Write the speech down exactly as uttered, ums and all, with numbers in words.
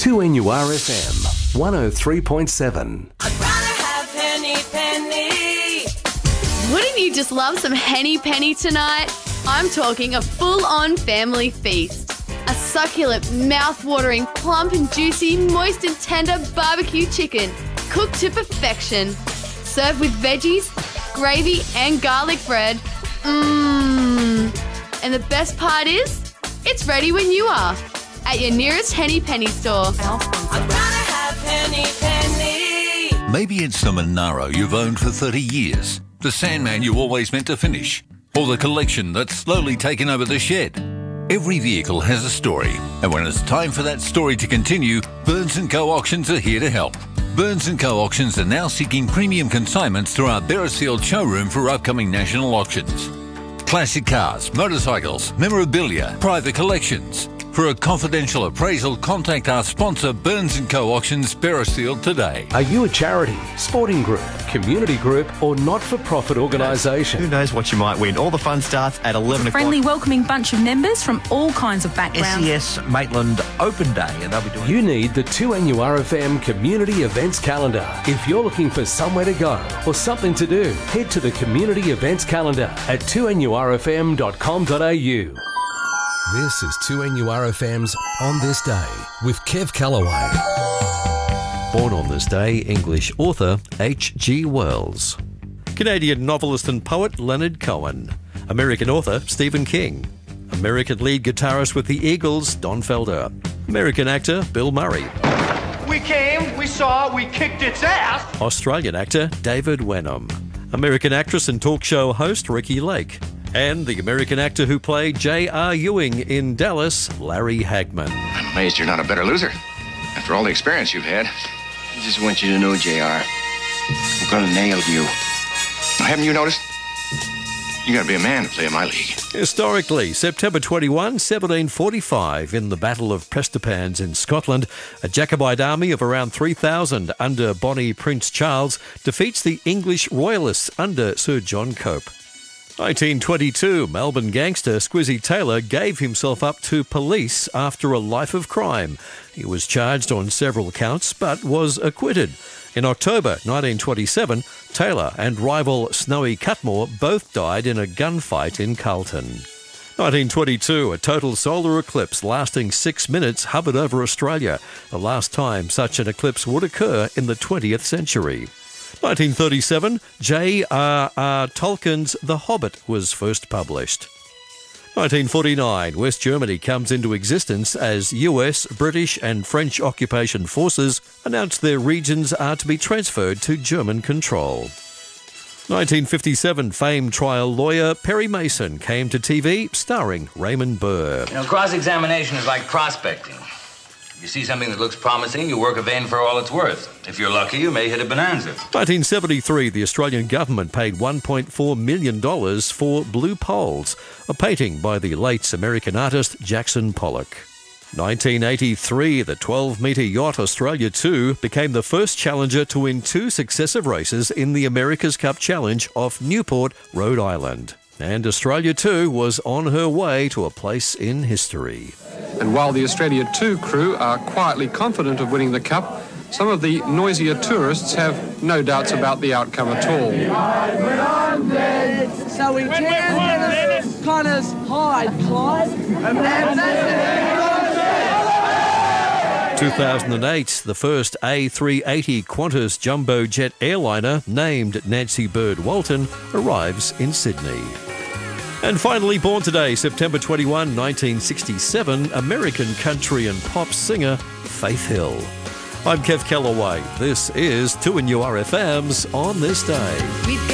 two N U R F M, one oh three point seven. I'd rather have Henny Penny. Wouldn't you just love some Henny Penny tonight? I'm talking a full-on family feast. A succulent, mouth-watering, plump and juicy, moist and tender barbecue chicken, cooked to perfection. Served with veggies, gravy and garlic bread. Mmm. And the best part is, it's ready when you are. At your nearest Henny Penny store. I'd rather have Henny Penny. Maybe it's the Monaro you've owned for thirty years, the Sandman you always meant to finish, or the collection that's slowly taken over the shed. Every vehicle has a story, and when it's time for that story to continue, Burns and Co Auctions are here to help. Burns and Co Auctions are now seeking premium consignments through our Beresfield showroom for upcoming national auctions. Classic cars, motorcycles, memorabilia, private collections. For a confidential appraisal, contact our sponsor Burns and Co Auctions Beresfield today. Are you a charity, sporting group, community group or not-for-profit organisation? Who knows what you might win? All the fun starts at eleven o'clock. Friendly, welcoming bunch of members from all kinds of backgrounds. S E S Maitland Open Day, and they'll be doing... You need the two N U R F M Community Events Calendar. If you're looking for somewhere to go or something to do, head to the Community Events Calendar at two N U R F M dot com dot A U. This is two N U R F M's On This Day with Kev Callaway. Born on this day, English author H G Wells. Canadian novelist and poet Leonard Cohen. American author Stephen King. American lead guitarist with the Eagles Don Felder. American actor Bill Murray. We came, we saw, we kicked its ass. Australian actor David Wenham. American actress and talk show host Ricki Lake. And the American actor who played J R Ewing in Dallas, Larry Hagman. I'm amazed you're not a better loser. After all the experience you've had. I just want you to know, J R, I'm gonna nail you. Now, haven't you noticed? You gotta be a man to play in my league. Historically, September twenty-first, seventeen forty-five, in the Battle of Prestonpans in Scotland, a Jacobite army of around three thousand under Bonnie Prince Charles defeats the English royalists under Sir John Cope. nineteen twenty-two, Melbourne gangster Squizzy Taylor gave himself up to police after a life of crime. He was charged on several counts but was acquitted. In October nineteen twenty-seven, Taylor and rival Snowy Cutmore both died in a gunfight in Carlton. nineteen twenty-two, a total solar eclipse lasting six minutes hovered over Australia, the last time such an eclipse would occur in the twentieth century. nineteen thirty-seven, J R R Tolkien's The Hobbit was first published. nineteen forty-nine, West Germany comes into existence as U S, British and French occupation forces announce their regions are to be transferred to German control. nineteen fifty-seven, famed trial lawyer Perry Mason came to T V starring Raymond Burr. You know, cross-examination is like prospecting. You see something that looks promising, you work a vein for all it's worth. If you're lucky, you may hit a bonanza. nineteen seventy-three, the Australian government paid one point four million dollars for Blue Poles, a painting by the late American artist Jackson Pollock. nineteen eighty-three, the twelve-metre yacht Australia two became the first challenger to win two successive races in the America's Cup Challenge off Newport, Rhode Island. And Australia two was on her way to a place in history. And while the Australia two crew are quietly confident of winning the Cup, some of the noisier tourists have no doubts about the outcome at all. So we can Connor's Hyde, Clyde. two thousand eight, the first A three eighty Qantas jumbo jet airliner, named Nancy Bird Walton, arrives in Sydney. And finally, born today, September twenty-first, nineteen sixty-seven, American country and pop singer Faith Hill. I'm Kev Callaway. This is two N U R F M's On This Day.